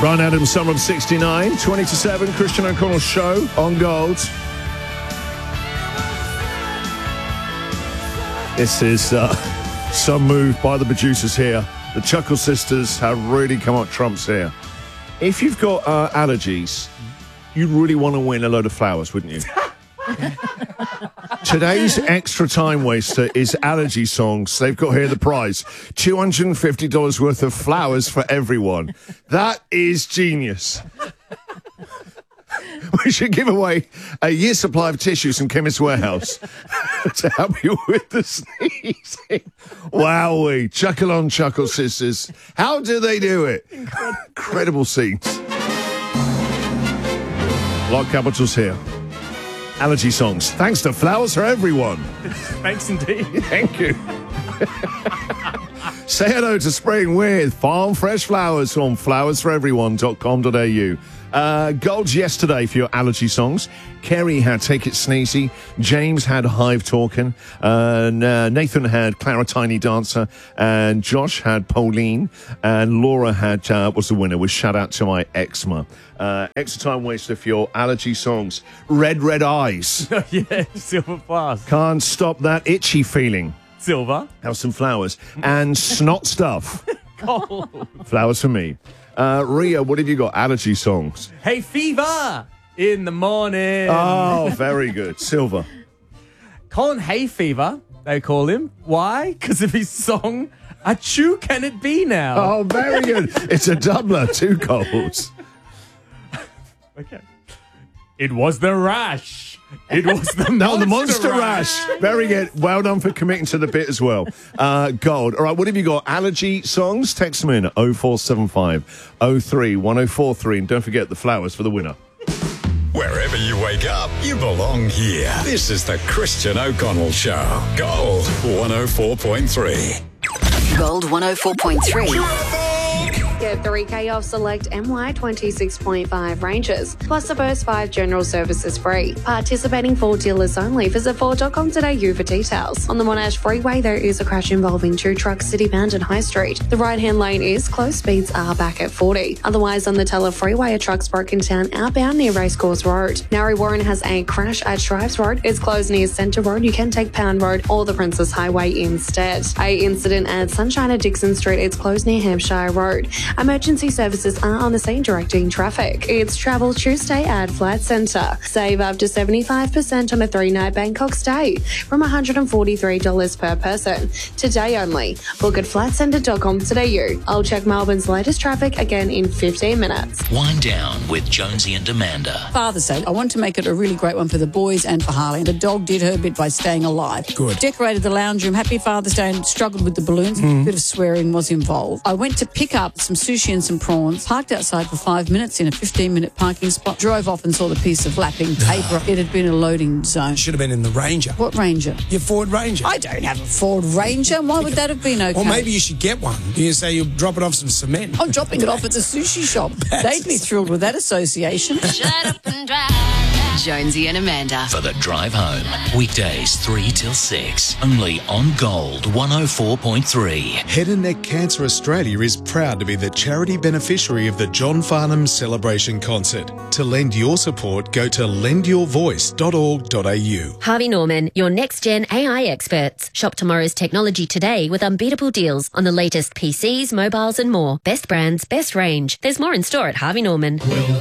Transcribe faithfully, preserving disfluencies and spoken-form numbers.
Bryan Adams, Summer of sixty-nine, twenty to seven, Christian O'Connell Show on Gold. This is uh, some move by the producers here. The Chuckle Sisters have really come up trumps here. If you've got uh, allergies, you'd really want to win a load of flowers, wouldn't you? Today's extra time waster is allergy songs. They've got here the prize. two hundred fifty dollars worth of flowers for everyone. That is genius. We should give away a year's supply of tissues from Chemist Warehouse to help you with the sneezing. Wowee. Chuckle on Chuckle Sisters. How do they do it? Incredible, Incredible scenes. Lot of capitals here. Allergy songs. Thanks to Flowers for Everyone. Thanks indeed. Thank you. Say hello to spring with Farm Fresh Flowers from flowers for everyone dot com dot a u. Uh, Gold's yesterday for your allergy songs. Kerry had Take It Sneezy. James had Hive Talkin'. Uh, Nathan had Clara Tiny Dancer. And Josh had Pauline. And Laura had, uh, was the winner, was Shout Out to My Eczema. Uh, extra time waster for your allergy songs. Red, Red Eyes. Yeah, Silver Fast. Can't stop that itchy feeling. Silver. Have some flowers. And Snot Stuff. Gold. Flowers for me. Uh, Ria, what have you got? Allergy songs. Hey, Fever in the morning. Oh, very good. Silver. Colin Hay Fever, they call him. Why? Because of his song, Achoo Can It Be Now? Oh, very good. It's a doubler, two golds. Okay. It was the rash. It was the No, monster the Monster rash. Rash. Very good. Well done for committing to the bit as well. Uh, gold. All right, what have you got? Allergy songs? Text them in oh four seven five oh three one oh four three. And don't forget the flowers for the winner. Wherever you wake up, you belong here. This is the Christian O'Connell Show. Gold one oh four point three. Gold one oh four point three. Get three K off select M Y twenty-six point five ranges, plus the first five general services free. Participating Ford dealers only. Visit Ford dot com dot a u for details. On the Monash Freeway, there is a crash involving two trucks city-bound and High Street. The right-hand lane is closed. Speeds are back at forty. Otherwise, on the Teller Freeway, a truck's broken down outbound near Racecourse Road. Narry Warren has a crash at Shrives Road. It's closed near Centre Road. You can take Pound Road or the Princess Highway instead. A incident at Sunshine at Dixon Street. It's closed near Hampshire Road. Emergency services are on the scene directing traffic. It's Travel Tuesday at Flight Centre. Save up to seventy-five percent on a three-night Bangkok stay from one hundred forty-three dollars per person. Today only. Book at flight centre dot com dot a u. I'll check Melbourne's latest traffic again in fifteen minutes. Wind down with Jonesy and Amanda. Father's Day. I want to make it a really great one for the boys and for Harley. The dog did her bit by staying alive. Good. Decorated the lounge room. Happy Father's Day and struggled with the balloons. Mm. A bit of swearing was involved. I went to pick up some sushi and some prawns, parked outside for five minutes in a fifteen-minute parking spot, drove off and saw the piece of flapping paper. It had been a loading zone. Should have been in the Ranger. What Ranger? Your Ford Ranger. I don't have a Ford Ranger. Why would that have been okay? Or maybe you should get one. You say you'll drop it off some cement. I'm dropping it off at the sushi shop. They'd be thrilled with that association. Shut up and drive. Jonesy and Amanda. For the drive home. Weekdays three till six. Only on Gold one oh four point three. Head and Neck Cancer Australia is proud to be the charity beneficiary of the John Farnham Celebration Concert. To lend your support, go to lend your voice dot org dot a u. Harvey Norman, your next-gen A I experts. Shop tomorrow's technology today with unbeatable deals on the latest P Cs, mobiles and more. Best brands, best range. There's more in store at Harvey Norman.